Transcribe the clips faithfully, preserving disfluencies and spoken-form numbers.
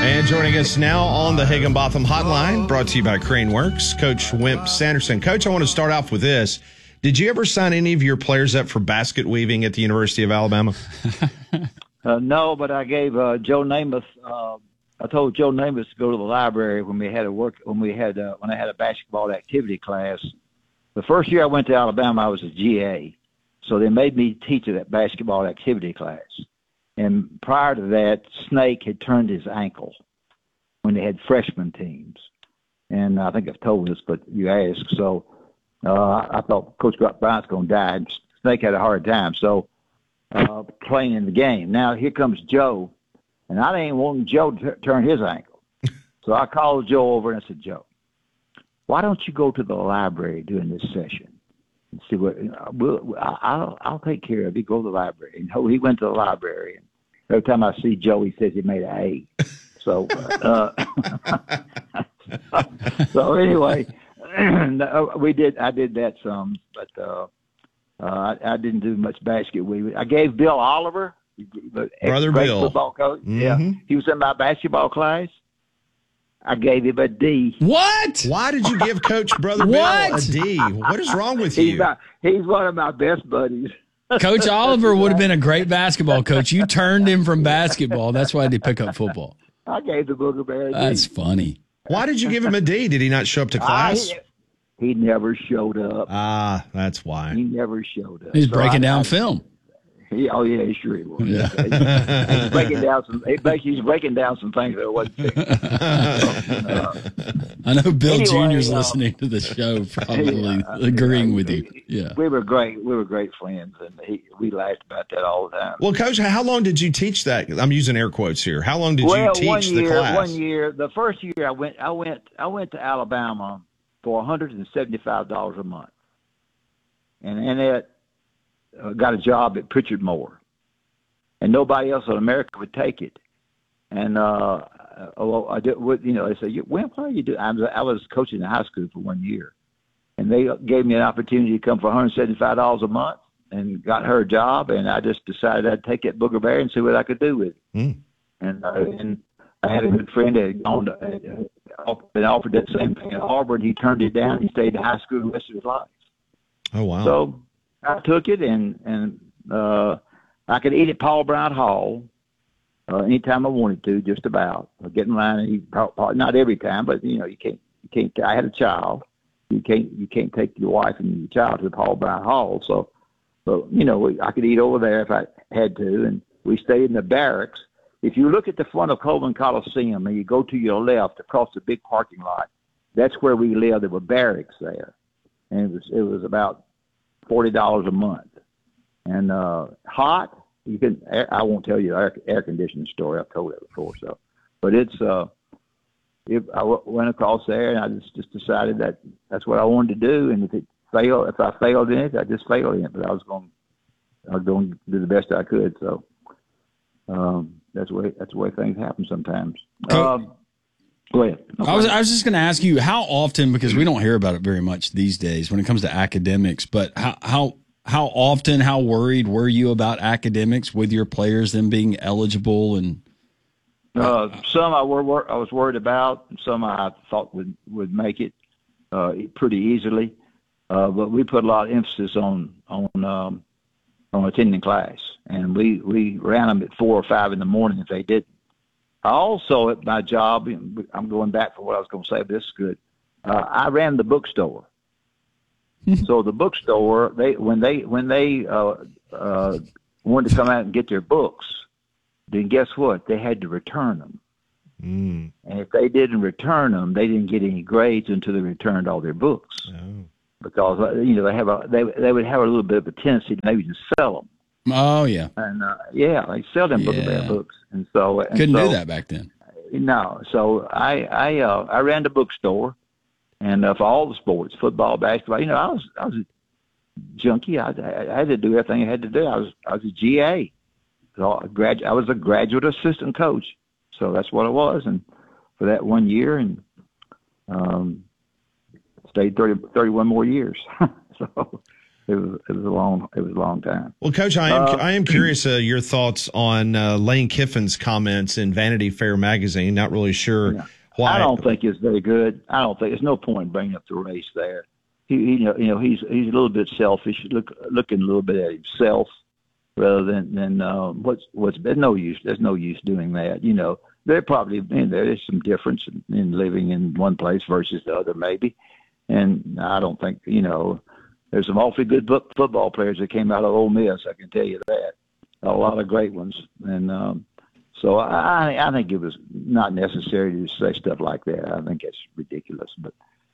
And joining us now on the Higginbotham Hotline, brought to you by Crane Works, Coach Wimp Sanderson. Coach, I want to start off with this. Did you ever sign any of your players up for basket weaving at the University of Alabama? uh, no, but I gave uh, Joe Namath. Uh, I told Joe Namath to go to the library when we had a work when we had uh, when I had a basketball activity class. The first year I went to Alabama, I was a G A, so they made me teach that basketball activity class. And prior to that, Snake had turned his ankle when they had freshman teams. And I think I've told this, but you asked. So uh, I thought Coach Bryant's going to die. And Snake had a hard time. So uh, playing in the game. Now here comes Joe. And I didn't want Joe to t- turn his ankle. So I called Joe over and I said, Joe, why don't you go to the library during this session? And see what, you know, we'll, I'll, I'll take care of it. Go to the library. And he went to the library. And every time I see Joe, he says he made an A. So, uh, so anyway, we did. I did that some, but uh, uh, I, I didn't do much basket weaving. I gave Bill Oliver, Brother Bill, football coach. Mm-hmm. Yeah, he was in my basketball class. I gave him a D. What? Why did you give Coach Brother Bill a D? What is wrong with he's you? My, he's one of my best buddies. Coach Oliver would have been a great basketball coach. You turned him from basketball. That's why they pick up football. I gave the Booger Bear a D. That's funny. Why did you give him a D? Did he not show up to class? I, he never showed up. Ah, that's why. He never showed up. He's So breaking I, down I, film. He, oh yeah, he sure he was. Yeah. He, he's breaking down some. He, he's breaking down some things that wasn't fixed. So, uh, I know Bill anyway, Junior's uh, listening to the show, probably yeah, agreeing yeah, with you. Yeah, we were great. We were great friends, and he, we laughed about that all the time. Well, Coach, how long did you teach that? I'm using air quotes here. How long did well, you teach one year, the class? One year. The first year I went, I went, I went to Alabama for one hundred and seventy-five dollars a month, and and it uh, got a job at Pritchard Moore. And nobody else in America would take it. And uh, well, I did. You know, they said, "When? Why are you doing?" I was, I was coaching in high school for one year, and they gave me an opportunity to come for one hundred seventy-five dollars a month, and got her a job. And I just decided I'd take that Booger Bear and see what I could do with it. Mm. And uh, and I had a good friend that had gone to, uh, been offered that same thing at Auburn. He turned it down. He stayed in high school the rest of his life. Oh wow! So I took it, and and. Uh, I could eat at Paul Brown Hall uh, anytime I wanted to, just about. I'd get in line and eat, not every time, but you know, you can't, you can't. I had a child. You can't, you can't take your wife and your child to Paul Brown Hall. So, so you know, I could eat over there if I had to. And we stayed in the barracks. If you look at the front of Coleman Coliseum and you go to your left across the big parking lot, that's where we lived. There were barracks there, and it was it was about forty dollars a month. And uh, hot, you can. I won't tell you the air, air conditioning story. I've told that before. So, but it's. Uh, it, I w- went across there, and I just, just decided that that's what I wanted to do. And if it failed, if I failed in it, I just failed in it. But I was going. I was going to do the best I could. So, um, that's the way. That's the way things happen sometimes. Um, go ahead. Okay. I was. I was just going to ask you how often, because we don't hear about it very much these days when it comes to academics. But how how. How often, how worried were you about academics with your players, them being eligible? And uh, some I were I was worried about, and some I thought would, would make it uh, pretty easily. Uh, but we put a lot of emphasis on on um, on attending class, and we, we ran them at four or five in the morning if they didn't. I also, at my job, I'm going back for what I was going to say, but this is good. Uh, I ran the bookstore. So the bookstore, they when they when they uh, uh, wanted to come out and get their books, then guess what? They had to return them. Mm. And if they didn't return them, they didn't get any grades until they returned all their books. Oh. Because uh, you know they have a they they would have a little bit of a tendency to maybe just sell them. Oh yeah, and uh, yeah, they sell them yeah. Booger Bear books, and so and couldn't so, do that back then. No, so I I uh, I ran the bookstore. And uh, for all the sports, football, basketball, you know, I was I was a junkie. I, I had to do everything I had to do. I was I was a G A. So I, grad, I was a graduate assistant coach. So that's what I was. And for that one year, and um, stayed thirty, thirty-one more years. So it was it was a long it was a long time. Well, Coach, I am Uh, I am curious uh, your thoughts on uh, Lane Kiffin's comments in Vanity Fair magazine. Not really sure Yeah. why. I don't think it's very good. I don't think there's no point in bringing up the race there. He, he you know, you know, he's he's a little bit selfish, look looking a little bit at himself rather than than uh, what's what's. There's no use. There's no use doing that. You know, there probably in there is some difference in, in living in one place versus the other, maybe. And I don't think you know. There's some awfully good football players that came out of Ole Miss. I can tell you that. A lot of great ones, and um, so I, I think it was not necessary to say stuff like that. I think that's ridiculous. But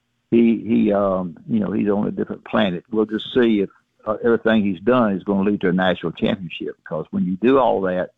he, he, um, you know, he's on a different planet. We'll just see if uh, everything he's done is going to lead to a national championship. Because when you do all that,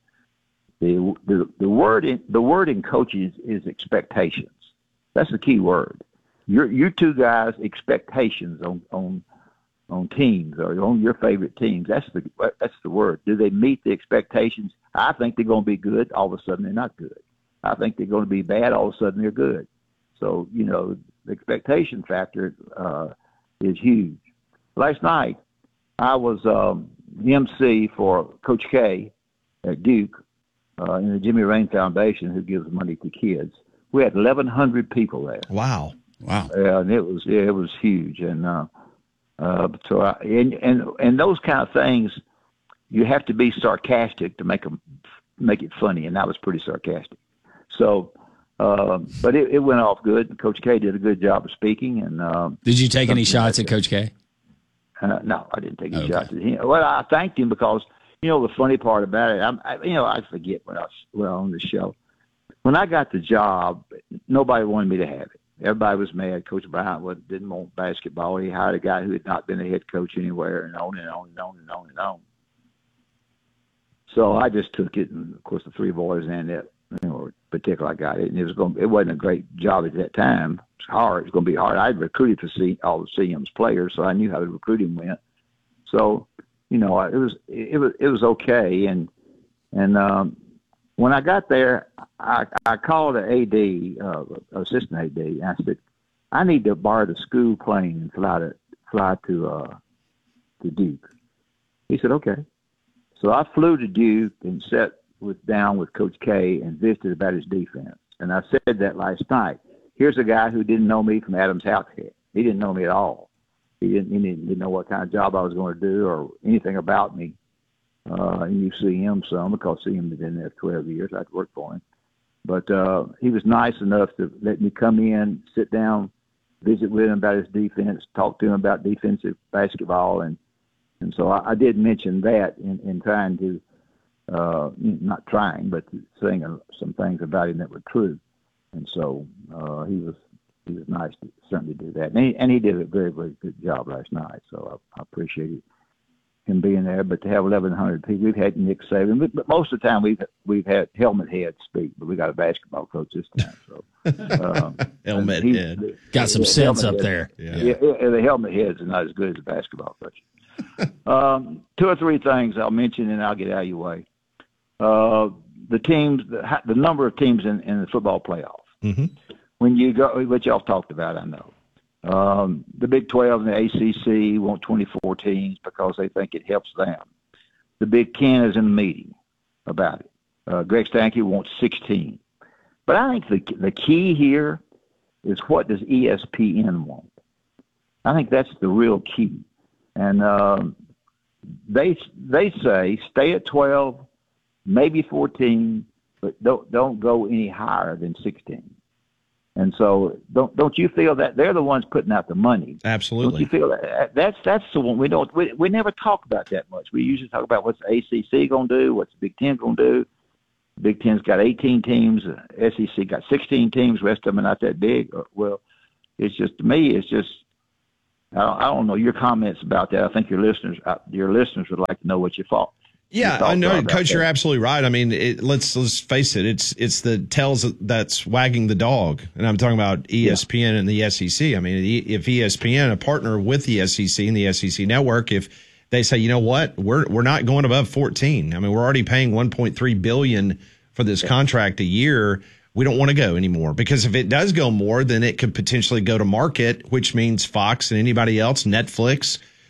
the the, the word in, the word in coaching is, is expectations. That's the key word. Your you two guys' expectations on on. on teams or on your favorite teams. That's the that's the word. Do they meet the expectations? I think they're going to be good. All of a sudden, they're not good. I think they're going to be bad. All of a sudden, they're good. So, you know, the expectation factor uh, is huge. Last night, I was um, the M C for Coach K at Duke uh, in the Jimmy Rain Foundation, who gives money to kids. We had eleven hundred people there. Wow. Wow. Yeah, and it was yeah, it was huge. And uh, Uh, so, I, and, and and those kind of things, you have to be sarcastic to make them make it funny, and that was pretty sarcastic. So, uh, but it, it went off good. Coach K did a good job of speaking. And um, did you take any shots like at Coach K? Uh, no, I didn't take any okay. shots at him. Well, I thanked him because you know the funny part about it. I'm, I, you know, I forget when I was well on the show. When I got the job, nobody wanted me to have it. Everybody was mad. Coach Bryant didn't want basketball. He hired a guy who had not been a head coach anywhere, and on and on and on and on and on. So I just took it, and of course the three boys and that, you know, particular I got it, and it was going. It wasn't a great job at that time. It's hard. It's going to be hard. I'd recruited for C, all of C M's players, so I knew how the recruiting went. So, you know, it was it was it was okay, and and um, when I got there, I, I called the A D, uh, assistant A D, and I said, I need to borrow the school plane and fly to fly to uh, to Duke. He said, okay. So I flew to Duke and sat with down with Coach K and visited about his defense. And I said that last night. Here's a guy who didn't know me from Adam's house yet. He didn't know me at all. He didn't, he didn't, didn't know what kind of job I was going to do or anything about me. Uh, and you see him some because C M had been there twelve years. I'd worked for him. But uh, he was nice enough to let me come in, sit down, visit with him about his defense, talk to him about defensive basketball. And, and so I, I did mention that in, in trying to, uh, not trying, but saying uh, some things about him that were true. And so uh, he was he was nice to certainly do that. And he, and he did a very, very good job last night. So I, I appreciated him being there. But to have eleven hundred people, we've had Nick Saban, but, but most of the time we've we've had Helmet Head speak, but we got a basketball coach this time. So um, Helmet Head the, got some the sense up head, there. Yeah. Yeah, yeah, the Helmet Heads are not as good as a basketball coach. um, two or three things I'll mention, and I'll get out of your way. Uh, the teams, the, the number of teams in, in the football playoff. Mm-hmm. When you go, which y'all talked about, I know. Um, the Big twelve and the A C C want twenty-four teams because they think it helps them. The Big Ten is in a meeting about it. Uh, Greg Stanke wants sixteen. But I think the the key here is what does E S P N want? I think that's the real key. And um, they they say stay at twelve, maybe fourteen, but don't don't go any higher than sixteen. And so, don't don't you feel that they're the ones putting out the money? Absolutely. Don't you feel that that's that's the one we don't we, we never talk about that much. We usually talk about what's the A C C going to do, what's the Big Ten going to do. Big Ten's got eighteen teams, S E C got sixteen teams. Rest of them are not that big. Well, it's just to me, it's just I don't, I don't know your comments about that. I think your listeners your listeners would like to know what you thought. Yeah, I know, Coach. That. You're absolutely right. I mean, it, let's let's face it. It's it's the tails that's wagging the dog, and I'm talking about E S P N yeah. and the S E C. I mean, if E S P N a partner with the S E C and the S E C network, if they say, you know what, we're we're not going above fourteen. I mean, we're already paying one point three billion dollars for this yeah. contract a year. We don't want to go anymore because if it does go more, then it could potentially go to market, which means Fox and anybody else, Netflix.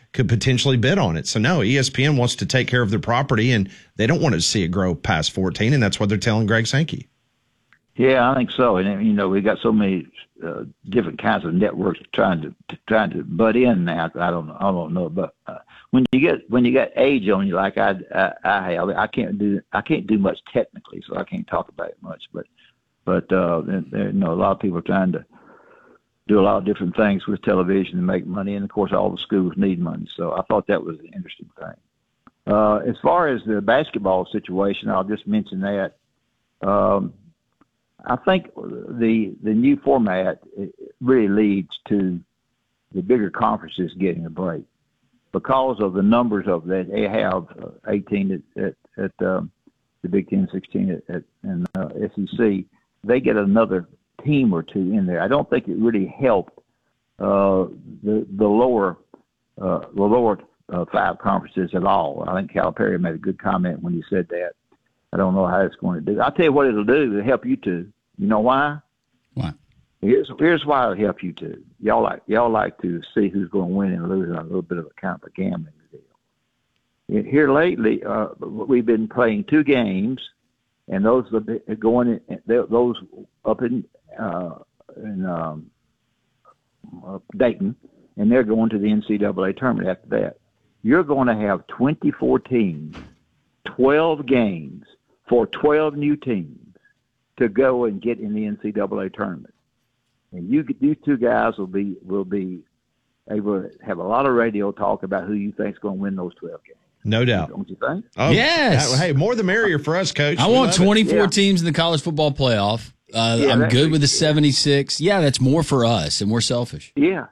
could potentially bid on it. So no, E S P N wants to take care of their property, and they don't want to see it grow past fourteen, and that's what they're telling Greg Sankey. Yeah, I think so. And you know, we got so many uh, different kinds of networks trying to trying to butt in now. I don't know. I don't know, but uh, when you get when you got age on you like I, I I have, I can't do I can't do much technically, so I can't talk about it much. But but uh, there, you know, a lot of people are trying to do a lot of different things with television to make money, and of course, all the schools need money. So I thought that was an interesting thing. Uh, as far as the basketball situation, I'll just mention that. Um, I think the the new format really leads to the bigger conferences getting a break because of the numbers of that. They have uh, eighteen at at, at um, the Big Ten, sixteen at, at and uh, S E C. They get another team or two in there. I don't think it really helped uh, the the lower uh, the lower uh, five conferences at all. I think Calipari made a good comment when he said that. I don't know how it's going to do. I'll tell you what it'll do. It'll help you too. You know why? Why? Here's here's why it'll help you too. Y'all like y'all like to see who's going to win and lose on a little bit of a kind of a gambling deal. Here lately, uh, we've been playing two games, and those are going in, those up in uh, in um, uh, Dayton, and they're going to the N C double A tournament after that. You're going to have twenty-four teams, twelve games for twelve new teams to go and get in the N C double A tournament. And you, these two guys will be will be able to have a lot of radio talk about who you think is going to win those twelve games. No doubt. Don't you think? Oh, yes. Hey, more the merrier for us, Coach. I We want twenty-four Yeah. teams in the college football playoff. Uh, Yeah, I'm that's good with the yeah. seventy-six. Yeah, that's more for us, and we're selfish. Yeah.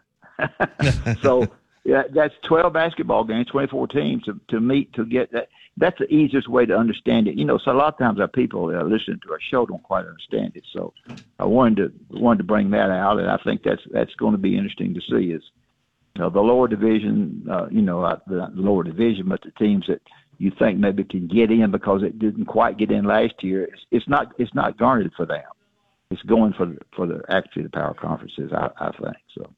So yeah, that's twelve basketball games, twenty-four teams to, to meet to get that. That's the easiest way to understand it. You know, so a lot of times our people that are listening to our show don't quite understand it. So I wanted to wanted to bring that out, and I think that's that's going to be interesting to see. Is you know, the lower division, uh, you know, uh, the lower division, but the teams that you think maybe can get in because it didn't quite get in last year, it's, it's not it's not garnered for them. It's going for the, for the actually the power conferences, I, I think.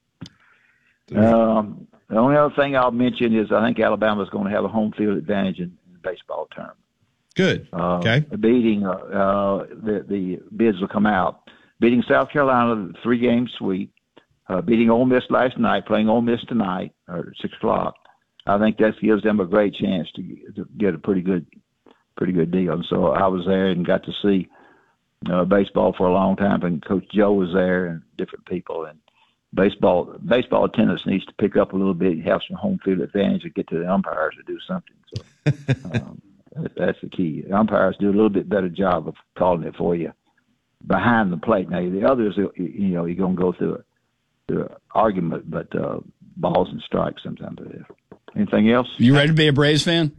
So um, the only other thing I'll mention is I think Alabama's going to have a home field advantage in the baseball tournament. Good. Uh, Okay. Beating uh, uh, the the bids will come out. Beating South Carolina three game sweep. Uh, beating Ole Miss last night, playing Ole Miss tonight or six o'clock. I think that gives them a great chance to, to get a pretty good, pretty good deal. And so I was there and got to see uh, baseball for a long time. And Coach Joe was there and different people. And baseball, baseball attendance needs to pick up a little bit, have some home field advantage, and get to the umpires to do something. So um, that's the key. The umpires do a little bit better job of calling it for you behind the plate. Now the others, you know, you're gonna go through it. Argument, but uh, balls and strikes sometimes it is. Anything else? You ready to be a Braves fan?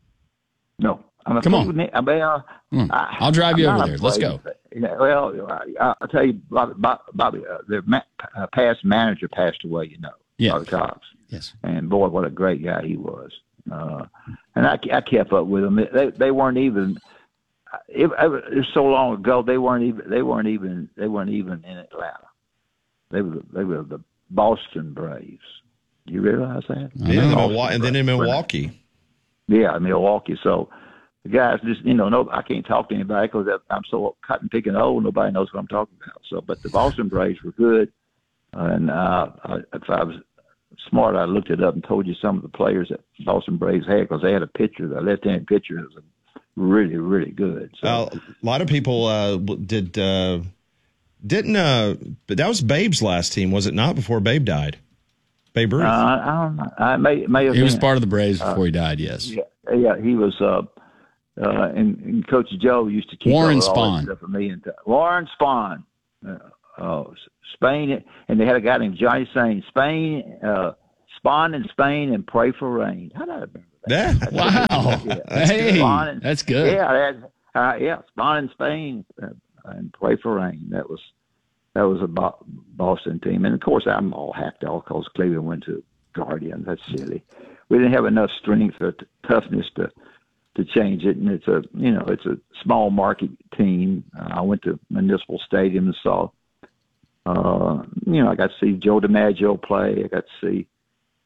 No. I'm a Come on. I mean, uh, Mm. I, I'll drive you I'm over not there. a Let's Braves go. fan. Yeah, well, I, I'll tell you, Bobby, Bobby uh, their ma- uh, past manager passed away, you know, Yeah. Bobby Cox. Yes. And boy, what a great guy he was. Uh, and I, I kept up with them. They, they weren't even. It, it was so long ago. They weren't even. They weren't even. They weren't even in Atlanta. They were. They were the Boston Braves. You realize that? Yeah, and, Boston Milwaukee, and then in Braves. Milwaukee. Yeah, Milwaukee. So the guys just, you know, no, I can't talk to anybody because I'm so cut and picking old. Nobody knows what I'm talking about. So, but the Boston Braves were good. And uh, I, if I was smart, I looked it up and told you some of the players that Boston Braves had because they had a pitcher, the left-handed pitcher, that was really, really good. So, Uh, a lot of people uh, did. Uh, Didn't uh but that was Babe's last team, was it not, before Babe died? Babe Ruth. uh, I don't know. I may, may have He was been. part of the Braves before he died, yes. Yeah, yeah, he was. Uh, uh, and, and Coach Joe used to keep Warren all, all that Spahn. stuff for me. And uh, Warren Spahn, uh, uh, Spain, and they had a guy named Johnny saying Spain, uh, Spahn in Spain, and pray for rain. How did I remember that? Yeah. Wow. Yeah. Hey, Spahn and- that's good. Yeah, that, uh, yeah, Spahn in Spain, uh, and pray for rain. That was that was a Bo- Boston team, and of course I'm all hacked off because Cleveland went to Guardians. That's silly. We didn't have enough strength or t- toughness to. to change it, and it's a you know it's a small market team. Uh, I went to Municipal Stadium and saw, uh, you know, I got to see Joe DiMaggio play. I got to see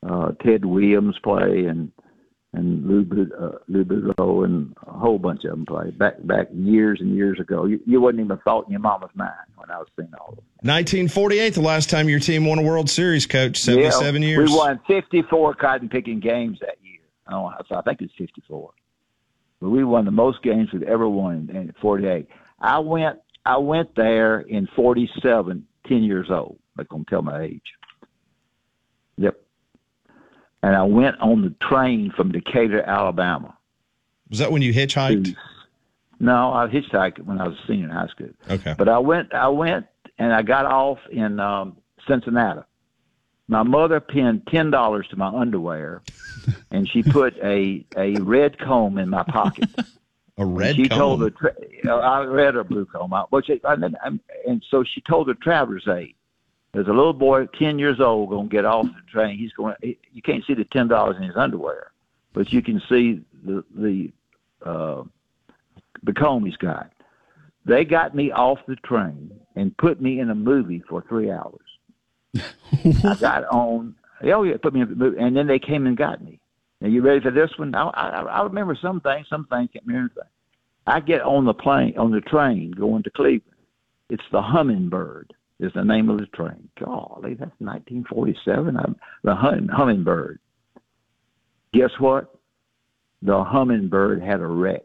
uh, Ted Williams play, and and Lou, uh, Lou Boudreau, and a whole bunch of them play back back years and years ago. You, you wouldn't even thought in your mama's mind when I was seeing all of them. nineteen forty-eight, the last time your team won a World Series, Coach. seventy-seven yeah, years. We won fifty-four cotton picking games that year. I don't know, so I think it's fifty-four. But we won the most games we've ever won in forty-eight. I went I went there in forty-seven, ten years old. I'm going to tell my age. Yep. And I went on the train from Decatur, Alabama. Was that when you hitchhiked? To, no, I hitchhiked when I was a senior in high school. Okay. But I went, I went, and I got off in um, Cincinnati. My mother pinned ten dollars to my underwear, and she put a, a red comb in my pocket. A red she comb? Told the tra- I read a blue comb. But she, and, and so she told the traveler's aide, there's a little boy, ten years old, going to get off the train. He's going. You can't see the ten dollars in his underwear, but you can see the the uh, the comb he's got. They got me off the train and put me in a movie for three hours. I got on. Oh yeah, put me in the movie, and then they came and got me. Are you ready for this one? I, I, I remember some things. Some things can't remember anything. I get on the plane, on the train going to Cleveland. It's the Hummingbird. Is the name of the train. Golly, that's nineteen forty-seven. I'm, the hum, Hummingbird. Guess what? The Hummingbird had a wreck.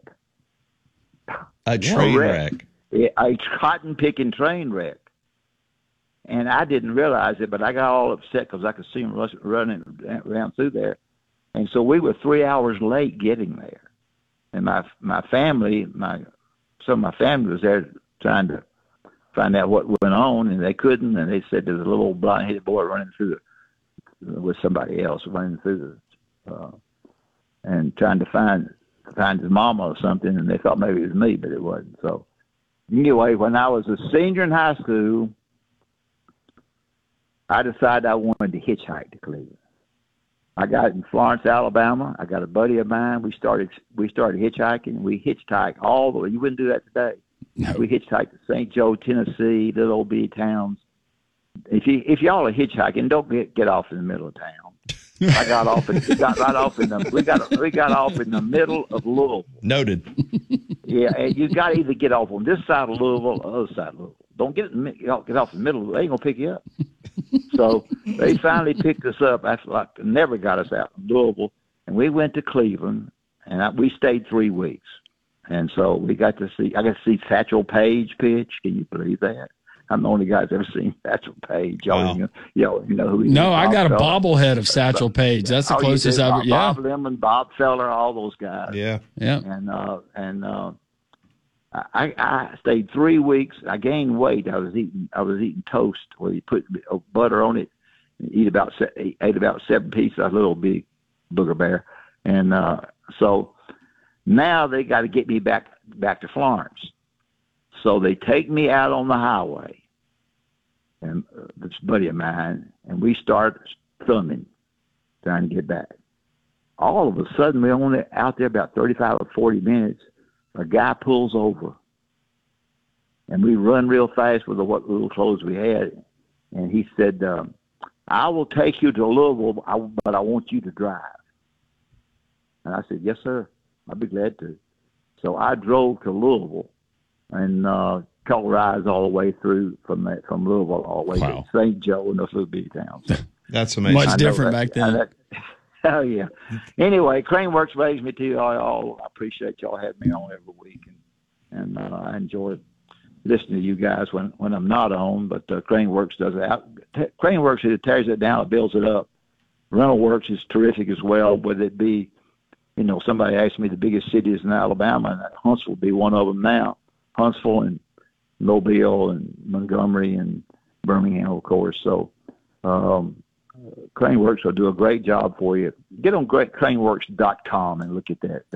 A train a wreck. wreck. A cotton picking train wreck. And I didn't realize it, but I got all upset because I could see him running around through there. And so we were three hours late getting there. And my my family, my some of my family was there trying to find out what went on, and they couldn't. And they said there's a little blonde-headed boy running through the with somebody else running through the uh, and trying to find find his mama or something. And they thought maybe it was me, but it wasn't. So anyway, when I was a senior in high school, I decided I wanted to hitchhike to Cleveland. I got in Florence, Alabama. I got a buddy of mine. We started we started hitchhiking. We hitchhiked all the way. You wouldn't do that today. No. We hitchhiked to Saint Joe, Tennessee, little old bitty towns. If you if y'all are hitchhiking, don't get get off in the middle of town. I got off. In, we got right off in the we got we got off in the middle of Louisville. Noted. Yeah, and you got to either get off on this side of Louisville or the other side of Louisville. Don't get get off in the middle. They ain't gonna pick you up. So they finally picked us up after like never got us out of Louisville, and we went to Cleveland, and I, we stayed three weeks. And so we got to see. I got to see Satchel Paige pitch. Can you believe that? I'm the only guy that's ever seen Satchel Paige. Y'all, Wow. you, know, y'all, you know who he is. No, I Bob got a Feller. bobblehead of Satchel Paige. That's the Oh, you closest did? I've ever. Yeah, Bob Lemon, Bob Feller, all those guys. Yeah. yeah. And uh, and uh, I I stayed three weeks. I gained weight. I was eating I was eating toast where you put butter on it. And eat about se- ate about seven pieces. A little big booger bear, and uh, so now they got to get me back back to Florence. So they take me out on the highway, and uh, this buddy of mine, and we start thumbing, trying to get back. All of a sudden, we're only out there about thirty-five or forty minutes. A guy pulls over, and we run real fast with the what little clothes we had. And he said, um, I will take you to Louisville, but I want you to drive. And I said, yes, sir. I'd be glad to. So I drove to Louisville and uh, caught rides all the way through from that, from Louisville all the way Wow. to Saint Joe and those little bitty towns. That's amazing. Much I know different that- back then. I- that- Oh, yeah. Anyway, Craneworks raised me too. I, all, I appreciate y'all having me on every week. And, and uh, I enjoy listening to you guys when, when I'm not on. But uh, Craneworks does it. Craneworks, it tears it down, it builds it up. Rental Works is terrific as well, whether it be, you know, somebody asked me the biggest cities in Alabama, and Huntsville would be one of them now. Huntsville and Mobile and Montgomery and Birmingham, of course. So, um, Craneworks will do a great job for you. Get on great craneworks dot com and look at that.